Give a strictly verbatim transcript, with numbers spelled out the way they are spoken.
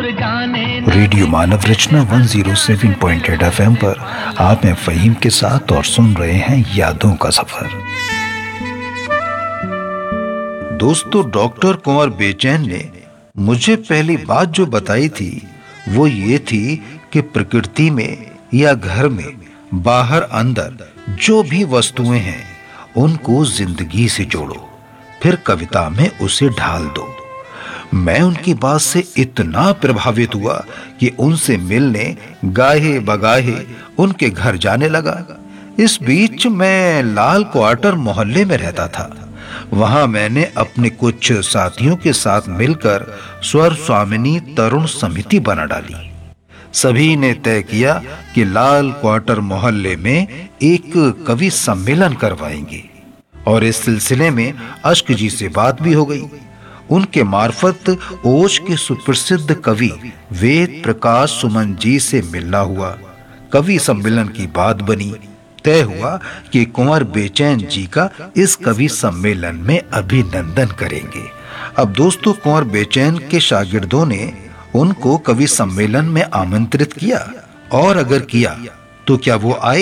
Radio मानव रचना एक सौ सात पॉइंट आठ एफएम पर आप हैं फहीम के साथ और सुन रहे हैं यादों का सफर। दोस्तों, डॉक्टर कुंवर बेचैन ने मुझे पहली बात जो बताई थी वो ये थी कि प्रकृति में या घर में बाहर अंदर जो भी वस्तुएं हैं उनको जिंदगी से जोड़ो, फिर कविता में उसे ढाल दो। मैं उनकी बात से इतना प्रभावित हुआ कि उनसे मिलने गाहे बगाहे उनके घर जाने लगा। इस बीच मैं लाल क्वार्टर मोहल्ले में रहता था। वहां मैंने अपने कुछ साथियों के साथ मिलकर स्वर स्वामिनी तरुण समिति बना डाली। सभी ने तय किया कि लाल क्वार्टर मोहल्ले में एक कवि सम्मेलन करवाएंगे और इस सिलसिले में अश्क जी से बात भी हो गई। उनके मार्फत ओश के सुप्रसिद्ध कवि वेद प्रकाश सुमन जी से मिलना हुआ। कवि सम्मेलन की बात बनी। तय हुआ कि कुंवर बेचैन जी का इस कवि सम्मेलन में अभिनंदन करेंगे। अब दोस्तों, कुंवर बेचैन के शागिर्दों ने उनको कवि सम्मेलन में आमंत्रित किया, और अगर किया तो क्या वो आए?